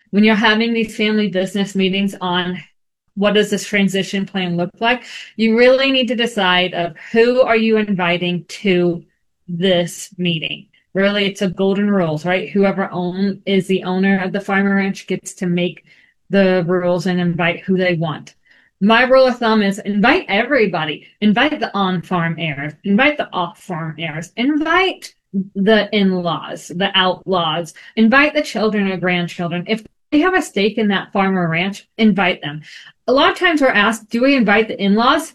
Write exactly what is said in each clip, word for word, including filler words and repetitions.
when you're having these family business meetings on what does this transition plan look like, you really need to decide of who are you inviting to this meeting. Really, it's a golden rules, right? Whoever own is the owner of the farm or ranch gets to make the rules and invite who they want. My rule of thumb is invite everybody. Invite the on-farm heirs. Invite the off-farm heirs. Invite the in-laws, the outlaws. Invite the children or grandchildren. If they have a stake in that farm or ranch, invite them. A lot of times we're asked, do we invite the in-laws?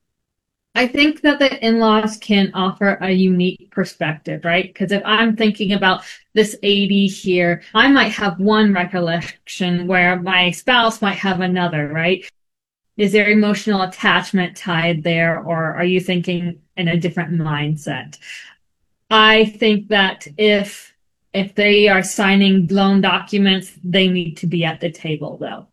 I think that the in-laws can offer a unique perspective, right? Because if I'm thinking about this eighty here, I might have one recollection where my spouse might have another, right? Is there emotional attachment tied there, or are you thinking in a different mindset? I think that if if they are signing loan documents, they need to be at the table, though.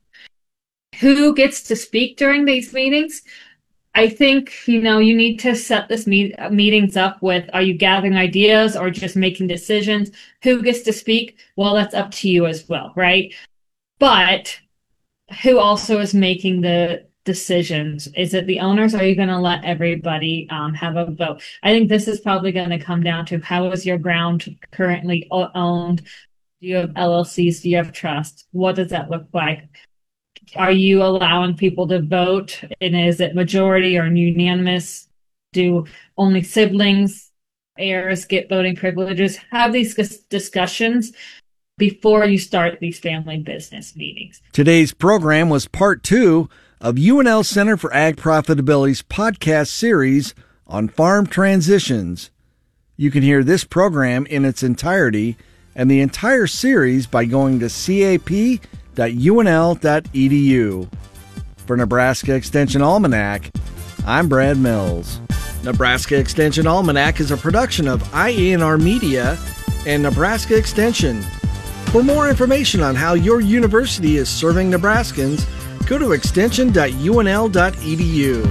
Who gets to speak during these meetings? I think, you know, you need to set this meet, meetings up with, are you gathering ideas or just making decisions? Who gets to speak? Well, that's up to you as well, right? But who also is making the decisions? Is it the owners, or are you going to let everybody um, have a vote? I think this is probably going to come down to, how is your ground currently owned? Do you have L L Cs? Do you have trust? What does that look like? Are you allowing people to vote? And is it majority or unanimous? Do only siblings, heirs get voting privileges? Have these discussions before you start these family business meetings. Today's program was part two of U N L Center for Ag Profitability's podcast series on farm transitions. You can hear this program in its entirety and the entire series by going to C A P dot U N L dot E D U. For Nebraska Extension Almanac, I'm Brad Mills. Nebraska Extension Almanac is a production of I A N R Media and Nebraska Extension. For more information on how your university is serving Nebraskans, go to extension dot U N L dot E D U.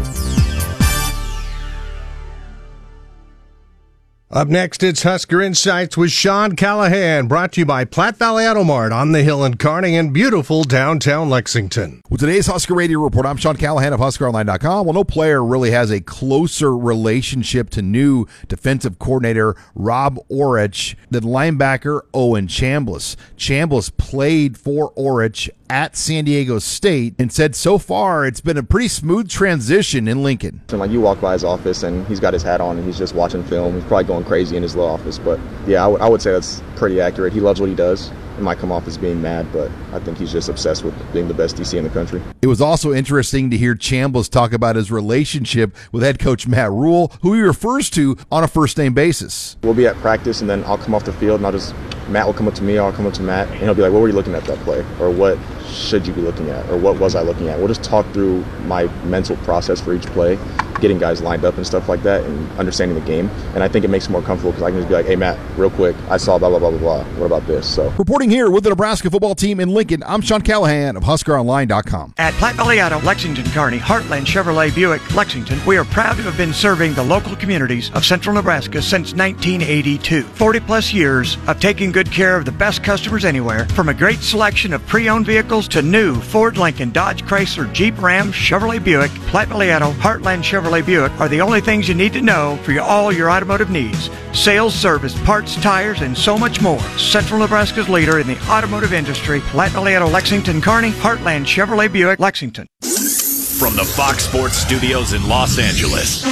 Up next, it's Husker Insights with Sean Callahan, brought to you by Platte Valley Auto Mart on the Hill in Kearney and beautiful downtown Lexington. With today's Husker Radio Report, I'm Sean Callahan of Husker Online dot com. Well, no player really has a closer relationship to new defensive coordinator Rob Orich than linebacker Owen Chambliss. Chambliss played for Orich at San Diego State and said so far it's been a pretty smooth transition in Lincoln. And like, you walk by his office and he's got his hat on and he's just watching film. He's probably going crazy in his little office, but yeah, I, w- I would say that's pretty accurate. He loves what he does. It might come off as being mad, but I think he's just obsessed with being the best D C in the country. It was also interesting to hear Chambliss talk about his relationship with head coach Matt Rhule, who he refers to on a first-name basis. We'll be at practice, and then I'll come off the field, and I'll just Matt will come up to me, I'll come up to Matt, and he'll be like, what were you looking at that play? Or what should you be looking at? Or what was I looking at? We'll just talk through my mental process for each play, getting guys lined up and stuff like that, and understanding the game. And I think it makes it more comfortable because I can just be like, hey, Matt, real quick, I saw blah, blah, blah, blah, blah. What about this? So, reporting here with the Nebraska football team in Lincoln, I'm Sean Callahan of Husker Online dot com. At Platte Valley Auto, Lexington, Kearney, Heartland Chevrolet Buick, Lexington, we are proud to have been serving the local communities of central Nebraska since nineteen eighty-two. forty plus years of taking good care of the best customers anywhere, from a great selection of pre-owned vehicles to new Ford, Lincoln, Dodge, Chrysler, Jeep, Ram, Chevrolet Buick. Platte Valley Auto, Heartland Chevrolet Buick are the only things you need to know for your, all your automotive needs. Sales, service, parts, tires, and so much more. Central Nebraska's leader in the automotive industry, Platte Valley Auto, Lexington, Kearney, Heartland Chevrolet Buick, Lexington. From the Fox Sports Studios in Los Angeles,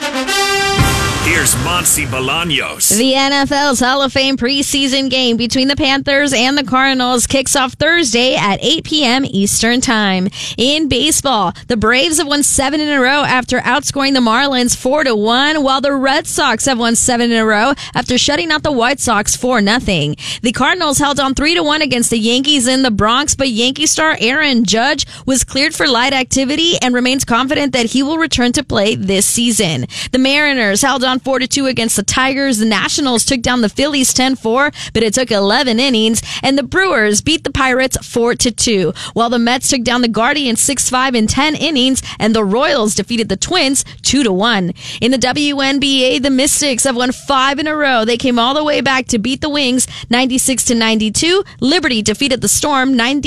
here's Monty Bolaños. The N F L's Hall of Fame preseason game between the Panthers and the Cardinals kicks off Thursday at eight p.m. Eastern Time. In baseball, the Braves have won seven in a row after outscoring the Marlins four to one, while the Red Sox have won seven in a row after shutting out the White Sox four nothing. The Cardinals held on three to one against the Yankees in the Bronx, but Yankee star Aaron Judge was cleared for light activity and remains confident that he will return to play this season. The Mariners held on four to two against the Tigers. The Nationals took down the Phillies ten four, but it took eleven innings, and the Brewers beat the Pirates four to two, while the Mets took down the Guardians six five in ten innings, and the Royals defeated the Twins two to one. In the W N B A, the Mystics have won five in a row. They came all the way back to beat the Wings ninety-six to ninety-two. Liberty defeated the Storm ninety